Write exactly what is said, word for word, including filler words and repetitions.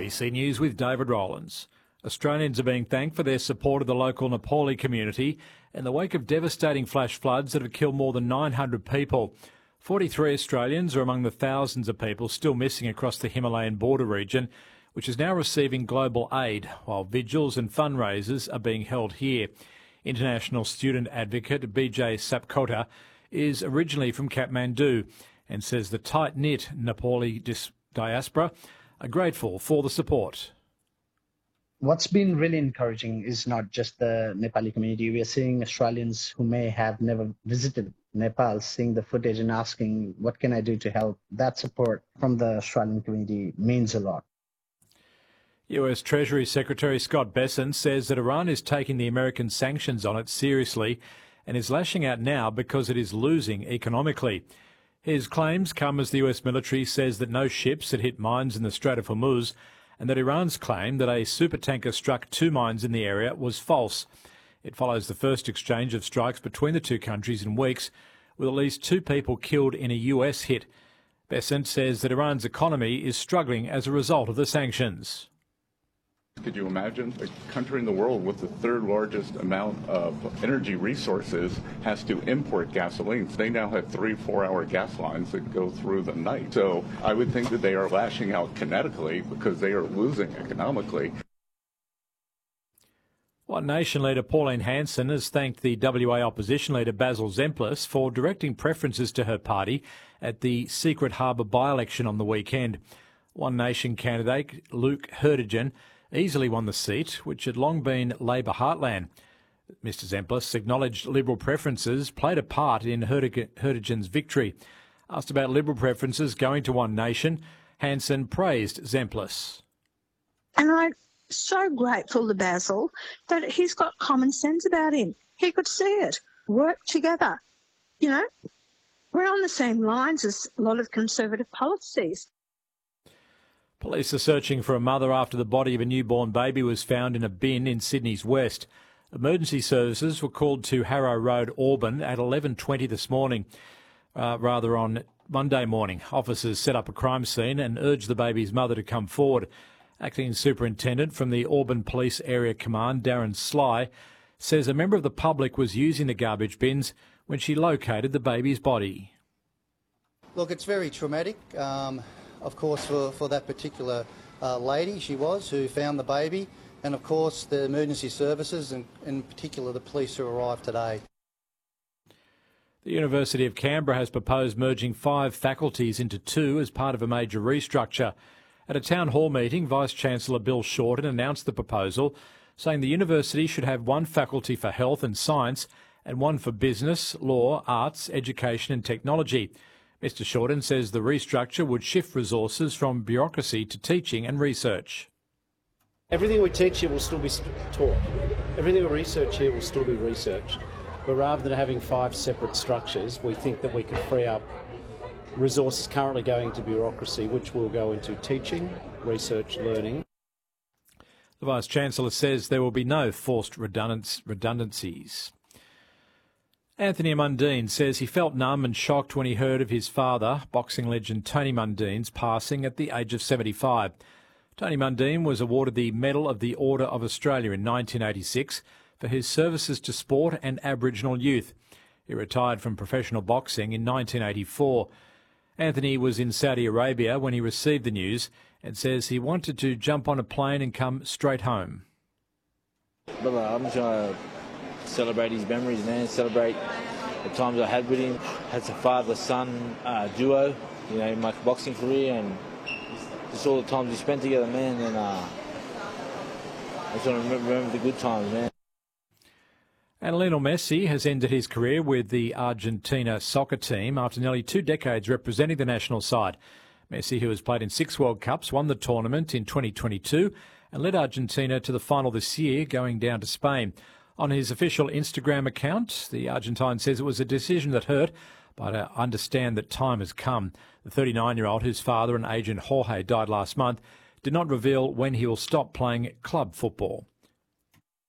B C News with David Rowlands. Australians are being thanked for their support of the local Nepali community in the wake of devastating flash floods that have killed more than nine hundred people. forty-three Australians are among the thousands of people still missing across the Himalayan border region, which is now receiving global aid, while vigils and fundraisers are being held here. International student advocate B J Sapkota is originally from Kathmandu and says the tight-knit Nepali dis- diaspora are grateful for the support. What's been really encouraging is not just the Nepali community. We are seeing Australians who may have never visited Nepal seeing the footage and asking, what can I do to help? That support from the Australian community means a lot. U S Treasury Secretary Scott Bessent says that Iran is taking the American sanctions on it seriously and is lashing out now because it is losing economically. His claims come as the U S military says that no ships had hit mines in the Strait of Hormuz and that Iran's claim that a supertanker struck two mines in the area was false. It follows the first exchange of strikes between the two countries in weeks, with at least two people killed in a U S hit. Bessent says that Iran's economy is struggling as a result of the sanctions. Could you imagine a country in the world with the third largest amount of energy resources has to import gasoline? They now have three, four-hour gas lines that go through the night. So I would think that they are lashing out kinetically because they are losing economically. One Nation leader Pauline Hanson has thanked the W A opposition leader Basil Zemplis for directing preferences to her party at the Secret Harbour by-election on the weekend. One Nation candidate Luke Hurtigan easily won the seat, which had long been Labor heartland. Mister Zemplis acknowledged Liberal preferences played a part in Hurtigan's victory. Asked about Liberal preferences going to One Nation, Hanson praised Zemplis. And I'm so grateful to Basil that he's got common sense about him. He could see it. Work together. You know, we're on the same lines as a lot of Conservative policies. Police are searching for a mother after the body of a newborn baby was found in a bin in Sydney's west. Emergency services were called to Harrow Road, Auburn at eleven twenty this morning, uh, rather on Monday morning. Officers set up a crime scene and urged the baby's mother to come forward. Acting Superintendent from the Auburn Police Area Command, Darren Sly, says a member of the public was using the garbage bins when she located the baby's body. Look, it's very traumatic. Um Of course, for, for that particular uh, lady, she was, who found the baby, and of course the emergency services, and in particular the police who arrived today. The University of Canberra has proposed merging five faculties into two as part of a major restructure. At a town hall meeting, Vice-Chancellor Bill Shorten announced the proposal, saying the university should have one faculty for health and science and one for business, law, arts, education and technology. Mister Shorten says the restructure would shift resources from bureaucracy to teaching and research. Everything we teach here will still be taught. Everything we research here will still be researched. But rather than having five separate structures, we think that we can free up resources currently going to bureaucracy, which will go into teaching, research, learning. The Vice-Chancellor says there will be no forced redundancies. Anthony Mundine says he felt numb and shocked when he heard of his father, boxing legend Tony Mundine's passing at the age of seventy-five. Tony Mundine was awarded the Medal of the Order of Australia in nineteen eighty-six for his services to sport and Aboriginal youth. He retired from professional boxing in nineteen eighty-four. Anthony was in Saudi Arabia when he received the news and says he wanted to jump on a plane and come straight home. Brother, I'm trying to celebrate his memories, man, celebrate the times I had with him. Had a father-son uh, duo, you know, in my boxing career, and just all the times we spent together, man, and uh, I just want to remember the good times, man. And Lionel Messi has ended his career with the Argentina soccer team after nearly two decades representing the national side. Messi, who has played in six World Cups, won the tournament in twenty twenty-two and led Argentina to the final this year, going down to Spain. On his official Instagram account, the Argentine says it was a decision that hurt, but I understand that time has come. The thirty-nine-year-old, whose father and agent Jorge died last month, did not reveal when he will stop playing club football.